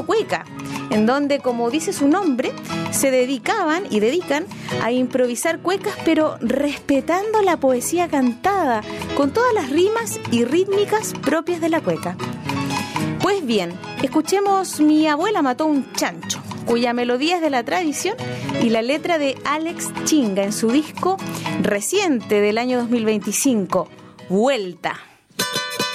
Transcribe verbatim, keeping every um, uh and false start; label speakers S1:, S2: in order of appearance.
S1: cueca, en donde, como dice su nombre, se dedicaban y dedican a improvisar cuecas, pero respetando la poesía cantada, con todas las rimas y rítmicas propias de la cueca. Pues bien, escuchemos Mi abuela mató un chancho, cuya melodía es de la tradición y la letra de Alex Chinga en su disco reciente del año dos mil veinticinco, Vuelta.